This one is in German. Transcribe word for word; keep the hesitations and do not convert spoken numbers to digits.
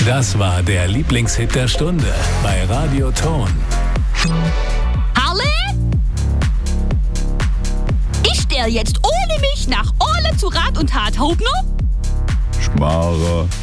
Das war der Lieblingshit der Stunde bei Radio Ton. Harle? Ich stell jetzt ohne mich nach Orle zu Rat und Tat, Hauptner? Schmarrer.